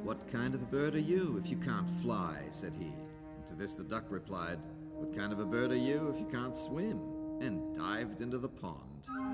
"What kind of a bird are you if you can't fly?" said he. And to this the duck replied, "What kind of a bird are you if you can't swim?" and dived into the pond.